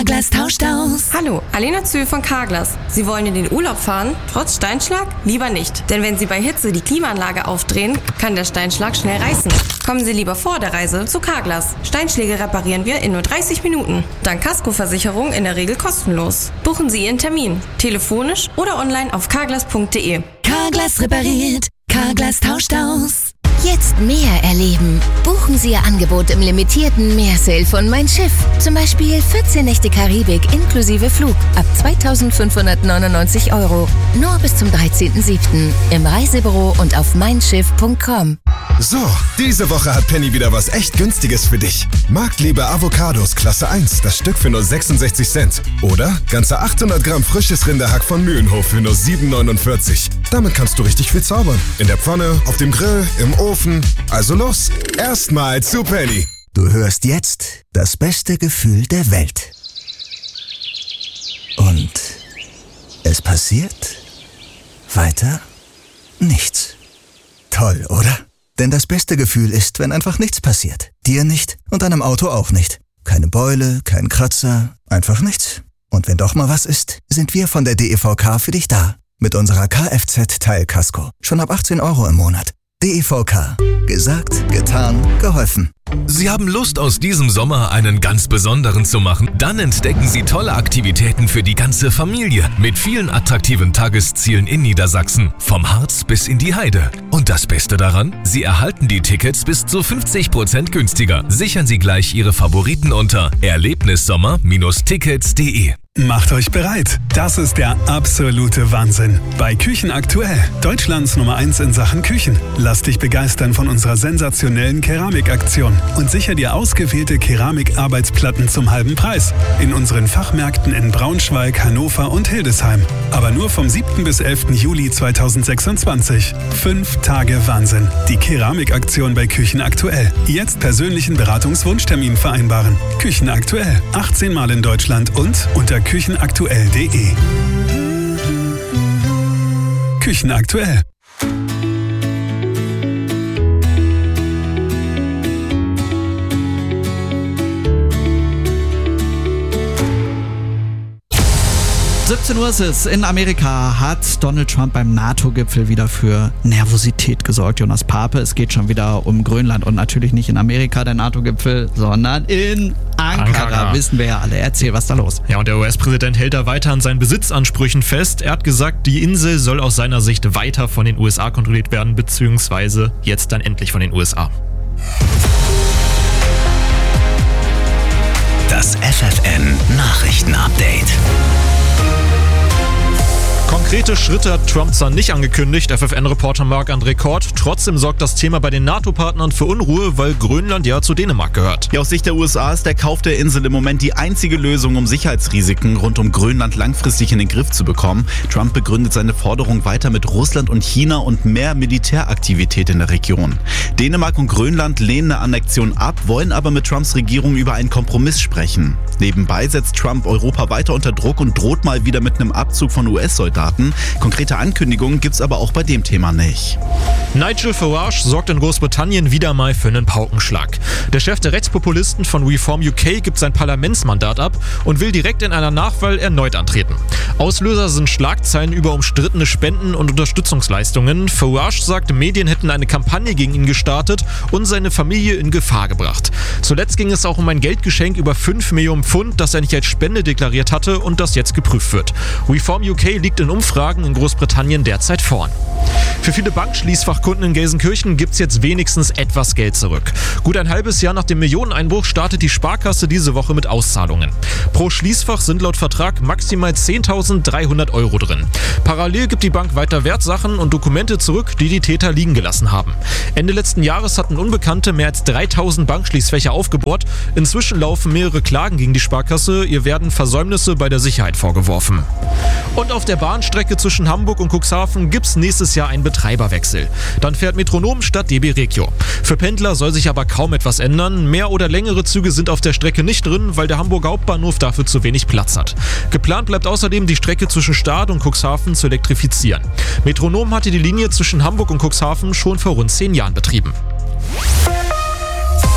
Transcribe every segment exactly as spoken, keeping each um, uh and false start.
Carglass tauscht aus. Hallo, Alena Zühl von Carglass. Sie wollen in den Urlaub fahren? Trotz Steinschlag? Lieber nicht. Denn wenn Sie bei Hitze die Klimaanlage aufdrehen, kann der Steinschlag schnell reißen. Kommen Sie lieber vor der Reise zu Carglass. Steinschläge reparieren wir in nur dreißig Minuten. Dank Kaskoversicherung in der Regel kostenlos. Buchen Sie Ihren Termin. Telefonisch oder online auf carglass punkt de. Carglass repariert. Carglass tauscht aus. Jetzt mehr erleben. Buchen Sie Ihr Angebot im limitierten Meersale von Mein Schiff. Zum Beispiel vierzehn Nächte Karibik inklusive Flug ab zweitausendfünfhundertneunundneunzig Euro. Nur bis zum dreizehnten siebten im Reisebüro und auf mein schiff punkt com. So, diese Woche hat Penny wieder was echt Günstiges für dich. Marktliebe Avocados Klasse eins, das Stück für nur sechsundsechzig Cent. Oder ganze achthundert Gramm frisches Rinderhack von Mühlenhof für nur sieben neunundvierzig. Damit kannst du richtig viel zaubern. In der Pfanne, auf dem Grill, im Ofen. Also los, erstmal zu Penny. Du hörst jetzt das beste Gefühl der Welt. Und es passiert weiter nichts. Toll, oder? Denn das beste Gefühl ist, wenn einfach nichts passiert. Dir nicht und deinem Auto auch nicht. Keine Beule, kein Kratzer, einfach nichts. Und wenn doch mal was ist, sind wir von der D E V K für dich da. Mit unserer Kfz-Teilkasko. Schon ab achtzehn Euro im Monat. D E V K. Gesagt, getan, geholfen. Sie haben Lust, aus diesem Sommer einen ganz besonderen zu machen? Dann entdecken Sie tolle Aktivitäten für die ganze Familie mit vielen attraktiven Tageszielen in Niedersachsen, vom Harz bis in die Heide. Und das Beste daran? Sie erhalten die Tickets bis zu fünfzig Prozent günstiger. Sichern Sie gleich Ihre Favoriten unter erlebnissommer Bindestrich tickets punkt de. Macht euch bereit. Das ist der absolute Wahnsinn. Bei Küchen aktuell, Deutschlands Nummer eins in Sachen Küchen. Lass dich begeistern von unserer sensationellen Keramikaktion und sicher dir ausgewählte Keramikarbeitsplatten zum halben Preis. In unseren Fachmärkten in Braunschweig, Hannover und Hildesheim. Aber nur vom siebten bis elften Juli zweitausendsechsundzwanzig. Fünf Tage Wahnsinn. Die Keramikaktion bei Küchen aktuell. Jetzt persönlichen Beratungswunschtermin vereinbaren. Küchen aktuell. achtzehn Mal in Deutschland und unter küchenaktuell punkt de. Küchen aktuell. siebzehn Uhr ist es. In Amerika hat Donald Trump beim NATO-Gipfel wieder für Nervosität gesorgt. Jonas Pape, es geht schon wieder um Grönland und natürlich nicht in Amerika der NATO-Gipfel, sondern in Ankara. Ankara. Wissen wir ja alle. Erzähl, was ist da los? Ja, und der U S-Präsident hält da weiter an seinen Besitzansprüchen fest. Er hat gesagt, die Insel soll aus seiner Sicht weiter von den U S A kontrolliert werden, beziehungsweise jetzt dann endlich von den U S A. Das F F N-Nachrichten-Update. Konkrete Schritte hat Trump zwar nicht angekündigt, F F N-Reporter Marc-André Kort. Trotzdem sorgt das Thema bei den NATO-Partnern für Unruhe, weil Grönland ja zu Dänemark gehört. Ja, aus Sicht der U S A ist der Kauf der Insel im Moment die einzige Lösung, um Sicherheitsrisiken rund um Grönland langfristig in den Griff zu bekommen. Trump begründet seine Forderung weiter mit Russland und China und mehr Militäraktivität in der Region. Dänemark und Grönland lehnen eine Annexion ab, wollen aber mit Trumps Regierung über einen Kompromiss sprechen. Nebenbei setzt Trump Europa weiter unter Druck und droht mal wieder mit einem Abzug von U S-Soldaten. Konkrete Ankündigungen gibt's aber auch bei dem Thema nicht. Nigel Farage sorgt in Großbritannien wieder mal für einen Paukenschlag. Der Chef der Rechtspopulisten von Reform U K gibt sein Parlamentsmandat ab und will direkt in einer Nachwahl erneut antreten. Auslöser sind Schlagzeilen über umstrittene Spenden und Unterstützungsleistungen. Farage sagt, Medien hätten eine Kampagne gegen ihn gestartet und seine Familie in Gefahr gebracht. Zuletzt ging es auch um ein Geldgeschenk über fünf Millionen Pfund, das er nicht als Spende deklariert hatte und das jetzt geprüft wird. Reform U K liegt in Umfragen in Großbritannien derzeit vorn. Für viele Bankschließfachkunden in Gelsenkirchen gibt es jetzt wenigstens etwas Geld zurück. Gut ein halbes Jahr nach dem Millioneneinbruch startet die Sparkasse diese Woche mit Auszahlungen. Pro Schließfach sind laut Vertrag maximal zehntausenddreihundert Euro drin. Parallel gibt die Bank weiter Wertsachen und Dokumente zurück, die die Täter liegen gelassen haben. Ende letzten Jahres hatten Unbekannte mehr als dreitausend Bankschließfächer aufgebohrt. Inzwischen laufen mehrere Klagen gegen die Sparkasse. Ihr werden Versäumnisse bei der Sicherheit vorgeworfen. Und auf der Bahnstrecke zwischen Hamburg und Cuxhaven gibt es nächstes Jahr einen Betreiberwechsel. Dann fährt Metronom statt D B Regio. Für Pendler soll sich aber kaum etwas ändern. Mehr oder längere Züge sind auf der Strecke nicht drin, weil der Hamburger Hauptbahnhof dafür zu wenig Platz hat. Geplant bleibt außerdem, die Strecke zwischen Stade und Cuxhaven zu elektrifizieren. Metronom hatte die Linie zwischen Hamburg und Cuxhaven schon vor rund zehn Jahren betrieben.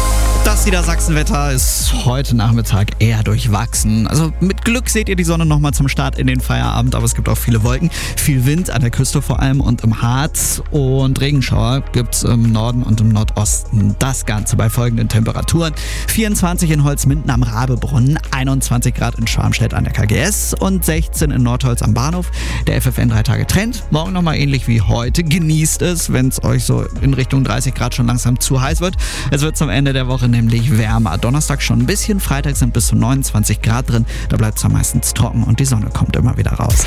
Das Niedersachsenwetter ist heute Nachmittag eher durchwachsen. Also mit Glück seht ihr die Sonne nochmal zum Start in den Feierabend, aber es gibt auch viele Wolken, viel Wind an der Küste vor allem und im Harz und Regenschauer gibt's im Norden und im Nordosten. Das Ganze bei folgenden Temperaturen: vierundzwanzig in Holzminden am Rabebrunnen, einundzwanzig Grad in Schwarmstedt an der K G S und sechzehn in Nordholz am Bahnhof. Der F F N drei Tage Trend. Morgen nochmal ähnlich wie heute. Genießt es, wenn es euch so in Richtung dreißig Grad schon langsam zu heiß wird. Es wird zum Ende der Woche nämlich wärmer. Donnerstag schon ein bisschen, Freitag sind bis zu neunundzwanzig Grad drin. Da bleibt es meistens trocken und die Sonne kommt immer wieder raus.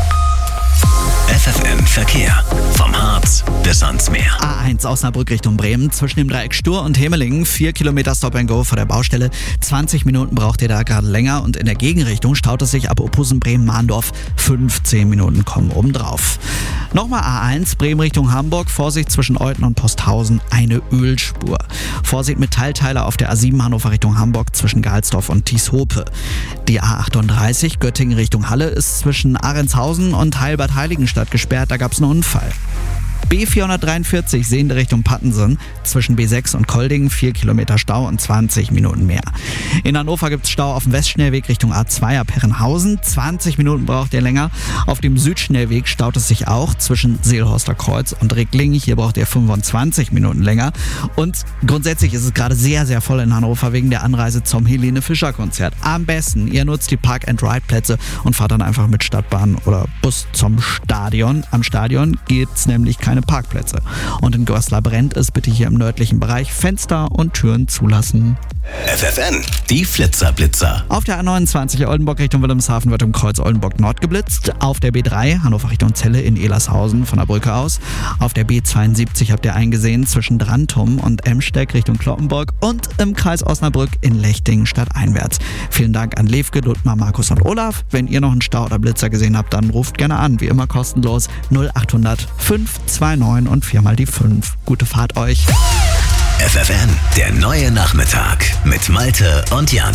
F F N Verkehr. Vom Harz bis ans Meer. A eins Osnabrück Richtung Bremen. Zwischen dem Dreieck Stur und Hemelingen. vier Kilometer Stop and Go vor der Baustelle. zwanzig Minuten braucht ihr da gerade länger. Und in der Gegenrichtung staut es sich ab Oppusen Bremen-Mahndorf. fünfzehn Minuten kommen obendrauf. Nochmal A eins Bremen Richtung Hamburg. Vorsicht zwischen Euthen und Posthausen. Eine Ölspur. Vorsicht mit Teilteiler auf der A sieben Hannover Richtung Hamburg zwischen Galsdorf und Thieshope. Die A achtunddreißig Göttingen Richtung Halle ist zwischen Ahrentshausen und Heilbad-Heiligenstadt gesperrt, da gab es einen Unfall. B vierhundertdreiundvierzig Sehende Richtung Pattensen, zwischen B sechs und Kolding vier Kilometer Stau und zwanzig Minuten mehr. In Hannover gibt es Stau auf dem Westschnellweg Richtung A zwei ab Herrenhausen, zwanzig Minuten braucht ihr länger. Auf dem Südschnellweg staut es sich auch zwischen Seelhorster Kreuz und Rickling, hier braucht ihr fünfundzwanzig Minuten länger. Und grundsätzlich ist es gerade sehr, sehr voll in Hannover wegen der Anreise zum Helene Fischer Konzert. Am besten, ihr nutzt die Park-and-Ride-Plätze und fahrt dann einfach mit Stadtbahn oder Bus zum Stadion. Am Stadion gibt's nämlich keine Parkplätze. Und in Goslar brennt es, bitte hier im nördlichen Bereich Fenster und Türen zulassen. F F N, die Flitzerblitzer. Auf der A neunundzwanzig Oldenburg Richtung Wilhelmshaven wird im Kreuz Oldenburg Nord geblitzt. Auf der B drei Hannover Richtung Celle in Elershausen von der Brücke aus. Auf der B zweiundsiebzig habt ihr eingesehen zwischen Drantum und Emsteck Richtung Cloppenburg und im Kreis Osnabrück in Lechting stadteinwärts. Vielen Dank an Levke, Ludmar, Markus und Olaf. Wenn ihr noch einen Stau oder Blitzer gesehen habt, dann ruft gerne an. Wie immer kostenlos null achthundert fünf zwei neun und viermal die fünf. Gute Fahrt euch. F F N, der neue Nachmittag mit Malte und Jan.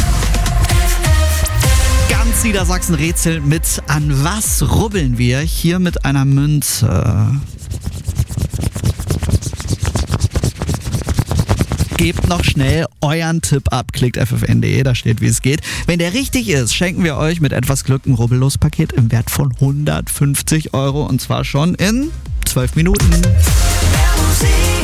Ganz Niedersachsen rätselt mit: An was rubbeln wir? Hier mit einer Münze. Gebt noch schnell euren Tipp ab. Klickt F F N punkt de, da steht, wie es geht. Wenn der richtig ist, schenken wir euch mit etwas Glück ein Rubbellos-Paket im Wert von hundertfünfzig Euro und zwar schon in zwölf Minuten. Musik.